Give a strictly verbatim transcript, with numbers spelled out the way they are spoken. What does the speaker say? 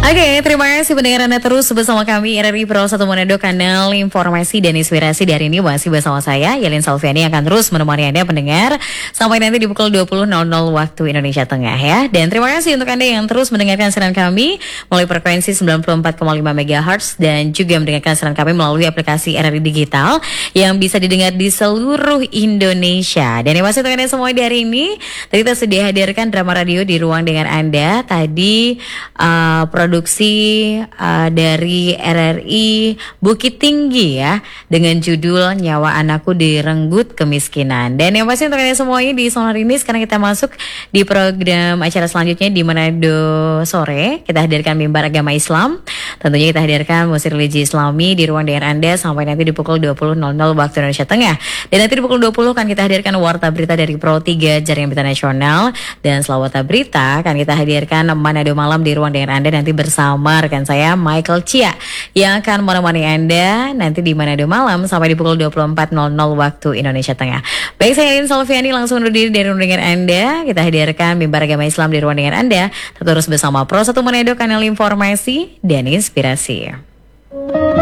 Oke, terima kasih pendengar Anda terus bersama kami R R I Pro satu Manado, kanal informasi dan inspirasi. Dari ini masih bersama saya Yelin Salviani yang akan terus menemani Anda pendengar sampai nanti di pukul dua puluh nol nol waktu Indonesia Tengah ya. Dan terima kasih untuk Anda yang terus mendengarkan siaran kami melalui frekuensi sembilan puluh empat koma lima megahertz dan juga mendengarkan siaran kami melalui aplikasi R R I Digital yang bisa didengar di seluruh Indonesia. Dan yang masih untuk Anda semua di hari ini, tadi kita sudah hadirkan drama radio di ruang dengan Anda. Tadi uh, produksi uh, dari R R I Bukit Tinggi ya, dengan judul Nyawa Anakku Direnggut Kemiskinan. Dan yang pasti untuk kalian semuanya di Sonar ini, sekarang kita masuk di program acara selanjutnya di Manado Sore. Kita hadirkan mimbar agama Islam. Tentunya kita hadirkan musik religi Islami di ruang dengar Anda sampai nanti di pukul dua puluh nol nol waktu Indonesia Tengah. Dan nanti di pukul dua puluh kan kita hadirkan Warta Berita dari Pro tiga Jaringan Berita Nasional. Dan setelah Warta Berita kan kita hadirkan Manado Malam di ruang dengar Anda nanti bersama rekan saya Michael Chia yang akan menemani Anda nanti di Manado Malam sampai di pukul dua puluh empat nol nol waktu Indonesia Tengah. Baik, saya Yelin Salviani langsung undur diri dari ruang dengar Anda. Kita hadirkan mimbar agama Islam di ruang dengar Anda. Terus bersama Pro satu Manado, kanal informasi dan inspirasi.